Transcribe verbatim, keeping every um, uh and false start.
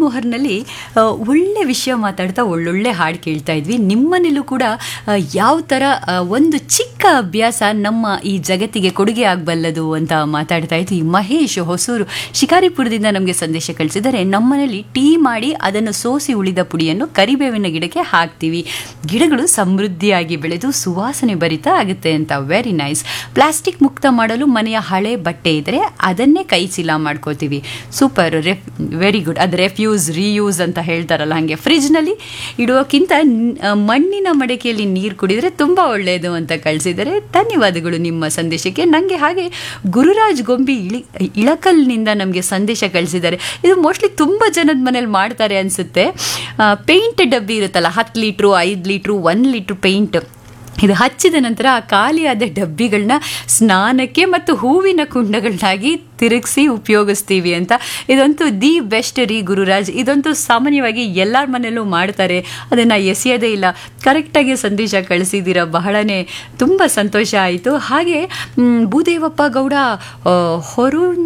ಮನೋಹರ್ನಲ್ಲಿ ಆ, ಒಳ್ಳೆ ವಿಷಯ ಮಾತಾಡ್ತಾ ಒಳ್ಳೊಳ್ಳೆ ಹಾಡು ಕೇಳ್ತಾ ಇದ್ವಿ. ನಿಮ್ಮನೇಲೂ ಕೂಡ ಆ, ಯಾವ ಥರ ಆ, ಒಂದು ಚಿಕ್ಕ ಅಭ್ಯಾಸ ನಮ್ಮ ಈ ಜಗತ್ತಿಗೆ ಕೊಡುಗೆ ಆಗಬಲ್ಲದು ಅಂತ ಮಾತಾಡ್ತಾ ಇದ್ವಿ. ಮಹೇಶ್ ಹೊಸೂರು ಶಿಕಾರಿಪುರದಿಂದ ನಮಗೆ ಸಂದೇಶ ಕಳಿಸಿದರೆ, ನಮ್ಮನೇಲಿ ಟೀ ಮಾಡಿ ಅದನ್ನು ಸೋಸಿ ಉಳಿದ ಪುಡಿಯನ್ನು ಕರಿಬೇವಿನ ಗಿಡಕ್ಕೆ ಹಾಕ್ತೀವಿ. ಗಿಡಗಳು ಸಮೃದ್ಧಿಯಾಗಿ ಬೆಳೆದು ಸುವಾಸನೆ ಭರಿತ ಆಗುತ್ತೆ ಅಂತ. Very nice. ಪ್ಲಾಸ್ಟಿಕ್ ಮುಕ್ತ ಮಾಡಲು ಮನೆಯ ಹಳೆ ಬಟ್ಟೆ ಇದ್ದರೆ ಅದನ್ನೇ ಕೈ ಚೀಲ ಮಾಡ್ಕೋತೀವಿ. ಸೂಪರ್. Ref very good. ಅದು ರೆಫ್ಯೂಸ್ ರೀಯೂಸ್ ಅಂತ ಹೇಳ್ತಾರಲ್ಲ, ಹಾಗೆ ಫ್ರಿಜ್ನಲ್ಲಿ ಇಡುವಕ್ಕಿಂತ ಮಣ್ಣಿನ ಮಡಕೆಯಲ್ಲಿ ನೀರು ಕುಡಿದರೆ ತುಂಬ ಒಳ್ಳೆಯದು ಅಂತ ಕಳಿಸಿದರೆ. ಧನ್ಯವಾದಗಳು ನಿಮ್ಮ ಸಂದೇಶಕ್ಕೆ. ನನಗೆ ಹಾಗೆ ಗುರುರಾಜ್ ಗೊಂಬಿ ಇಳಿ ಇಳಕಲ್ನಿಂದ ನಮಗೆ ಸಂದೇಶ ಕಳಿಸಿದ್ದಾರೆ. ಇದು ಮೋಸ್ಟ್ಲಿ ತುಂಬ ಜನದ ಮನೇಲಿ ಮಾಡ್ತಾರೆ ಅನಿಸುತ್ತೆ. ಪೇಂಟ್ ಡಬ್ಬಿ ಇರುತ್ತಲ್ಲ, ಹತ್ತು ಲೀಟ್ರು ಐದು ಲೀಟ್ರು ಒಂದು ಲೀಟ್ರ್ ಪೇಂಟ್, ಇದು ಹಚ್ಚಿದ ನಂತರ ಆ ಖಾಲಿಯಾದ ಡಬ್ಬಿಗಳನ್ನ ಸ್ನಾನಕ್ಕೆ ಮತ್ತು ಹೂವಿನ ಕುಂಡಗಳನ್ನಾಗಿ ತಿರುಗಿಸಿ ಉಪಯೋಗಿಸ್ತೀವಿ ಅಂತ. ಇದಂತೂ ದಿ ಬೆಸ್ಟ್ ರೀ ಗುರುರಾಜ್. ಇದಂತೂ ಸಾಮಾನ್ಯವಾಗಿ ಎಲ್ಲರ ಮನೆಯಲ್ಲೂ ಮಾಡ್ತಾರೆ, ಅದನ್ನು ಎಸೆಯೋದೇ ಇಲ್ಲ. ಕರೆಕ್ಟಾಗಿ ಸಂದೇಶ ಕಳಿಸಿದ್ದೀರ, ಬಹಳನೇ ತುಂಬ ಸಂತೋಷ ಆಯಿತು. ಹಾಗೆ ಭೂದೇವಪ್ಪ ಗೌಡ ಹೊರು